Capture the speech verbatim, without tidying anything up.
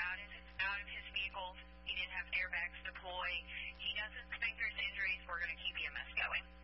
out of his, out of his vehicle. He didn't have airbags deployed. He doesn't suspect there's injuries. We're going to keep E M S going.